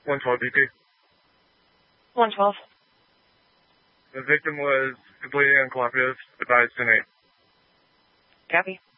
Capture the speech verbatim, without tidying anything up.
one twelve B P. one twelve. The victim was completely uncooperative. Advised ten eight. Copy.